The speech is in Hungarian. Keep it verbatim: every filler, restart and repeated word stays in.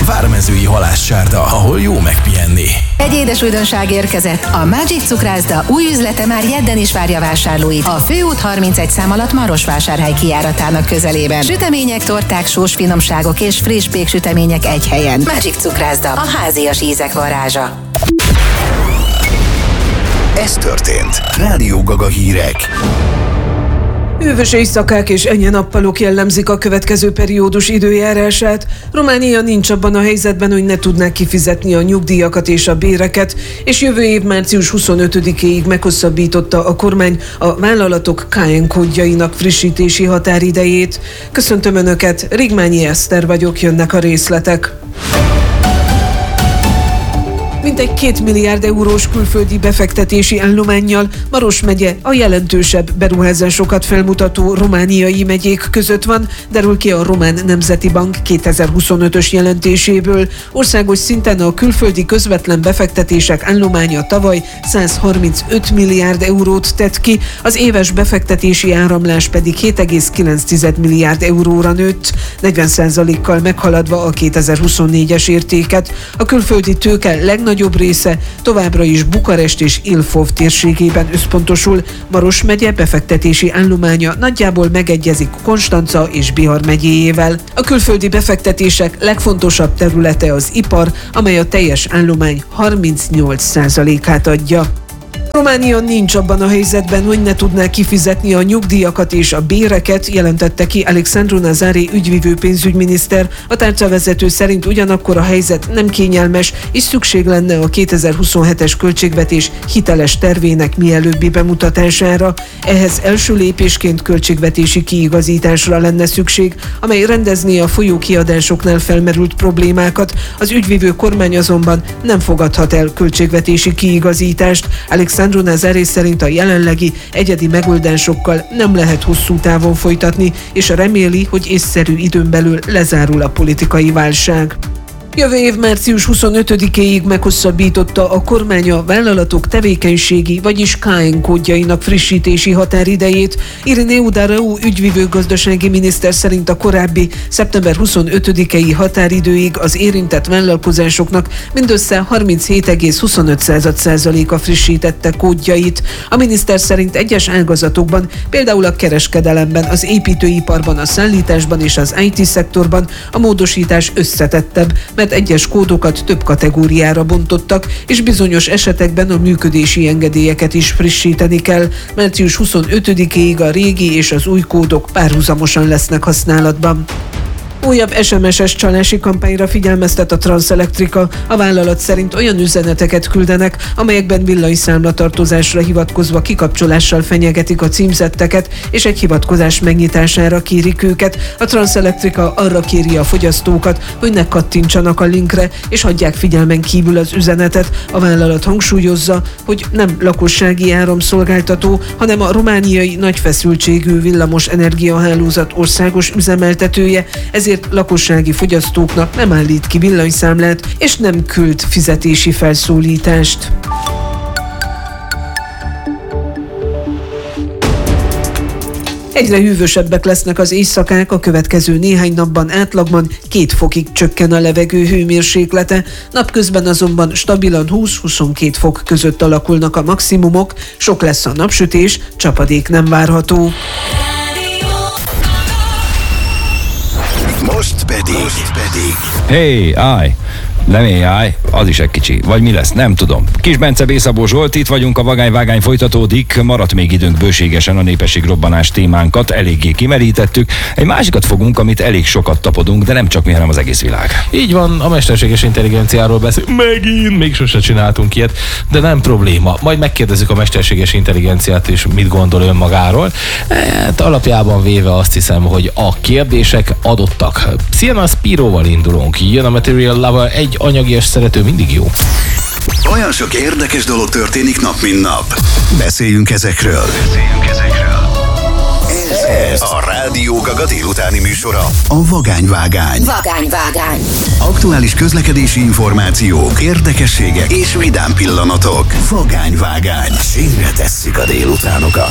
Vármezői halászcsárda, ahol jó megpihenni. Egy édes újdonság érkezett. A Magic Cukrászda új üzlete már jedden is várja vásárlóit. A Főút harmincegy szám alatt Marosvásárhely kijáratának közelében. Sütemények, torták, sós finomságok és friss péksütemények egy helyen. Magic Cukrászda, a házias ízek varázsa. Ez történt. Rádió Gaga hírek. Hűvös éjszakák és enyhe nappalok jellemzik a következő periódus időjárását. Románia nincs abban a helyzetben, hogy ne tudnák kifizetni a nyugdíjakat és a béreket, és jövő év március huszonötödikéig meghosszabbította a kormány a vállalatok ká en kódjainak frissítési határidejét. Köszöntöm Önöket, Rigmányi Eszter vagyok, jönnek a részletek. Mintegy két milliárd eurós külföldi befektetési állománnyal Maros megye a jelentősebb beruházásokat felmutató romániai megyék között van, derül ki a Román Nemzeti Bank kétezer-huszonötös jelentéséből. Országos szinten a külföldi közvetlen befektetések állománya tavaly százharmincöt milliárd eurót tett ki, az éves befektetési áramlás pedig hét egész kilenc milliárd euróra nőtt, negyven százalékkal meghaladva a kétezer-huszonnégyes értéket. A külföldi tőke legnagyobb nagyobb része továbbra is Bukarest és Ilfov térségében összpontosul. Maros megye befektetési állománya nagyjából megegyezik Konstanca és Bihar megyéjével. A külföldi befektetések legfontosabb területe az ipar, amely a teljes állomány harmincnyolc százalékát adja. Románia nincs abban a helyzetben, hogy ne tudná kifizetni a nyugdíjakat és a béreket, jelentette ki Alexandru Nazari ügyvivő pénzügyminiszter. A tárcavezető szerint ugyanakkor a helyzet nem kényelmes, és szükség lenne a kétezer-huszonhetes költségvetés hiteles tervének mielőbbi bemutatására. Ehhez első lépésként költségvetési kiigazításra lenne szükség, amely rendezné a folyó kiadásoknál felmerült problémákat. Az ügyvivő kormány azonban nem fogadhat el költségvetési kiigazítást. Alexandru Nazari szerint a jelenlegi egyedi megoldásokkal nem lehet hosszú távon folytatni, és reméli, hogy észszerű időn belül lezárul a politikai válság. Jövő év március huszonötödikéig meghosszabbította a kormány a vállalatok tevékenységi, vagyis ká en kódjainak frissítési határidejét. Irineu Darau ügyvivő gazdasági miniszter szerint a korábbi szeptember huszonötödikei határidőig az érintett vállalkozásoknak mindössze harminchét egész huszonöt százaléka frissítette kódjait. A miniszter szerint egyes ágazatokban, például a kereskedelemben, az építőiparban, a szállításban és az i té szektorban a módosítás összetettebb, mert egyes kódokat több kategóriára bontottak, és bizonyos esetekben a működési engedélyeket is frissíteni kell. március huszonötödikéig a régi és az új kódok párhuzamosan lesznek használatban. Újabb es em es-es csalási kampányra figyelmeztet a Transelectrica. A vállalat szerint olyan üzeneteket küldenek, amelyekben villanyszámlatartozásra hivatkozva kikapcsolással fenyegetik a címzetteket, és egy hivatkozás megnyitására kérik őket. A Transelectrica arra kéri a fogyasztókat, hogy ne kattintsanak a linkre, és hagyják figyelmen kívül az üzenetet. A vállalat hangsúlyozza, hogy nem lakossági áramszolgáltató, hanem a romániai nagy feszültségű villamos energiahálózat országos üzemeltetője, ezért lakossági fogyasztóknak nem állít ki villanyszámlát, és nem küld fizetési felszólítást. Egyre hűvösebbek lesznek az éjszakák, a következő néhány napban átlagban két fokig csökken a levegő hőmérséklete, napközben azonban stabilan húsz-huszonkét fok között alakulnak a maximumok, sok lesz a napsütés, csapadék nem várható. Most pedig, Most pedig. Hé, állj! Nem éj, állj, az is egy kicsi. Vagy mi lesz? Nem tudom. Kis Bence, Bészabó Zsolt, itt vagyunk, a Vagány-vágány folytatódik. Maradt még időnk bőségesen a népességrobbanás témánkat, eléggé kimerítettük. Egy másikat fogunk, amit elég sokat tapodunk, de nem csak mi, hanem az egész világ. Így van, a mesterséges intelligenciáról beszélünk. Megint, még sose csináltunk ilyet, de nem probléma. Majd megkérdezzük a mesterséges intelligenciát is, mit gondol önmagáról. Hát alapjában véve azt hiszem, hogy a kérdések adottak. Sienna Spiroval indulunk. Jön a Material Lover, egy anyagias szerető mindig jó. Olyan sok érdekes dolog történik nap, mint nap. Beszéljünk ezekről. Beszéljünk ezekről. Ez, ez a Rádió Gaga délutáni műsora. A Vagány-vágány. Vagány-vágány. Aktuális közlekedési információk, érdekességek és vidám pillanatok. Vagány-vágány. Sínre tesszük a délutánokat.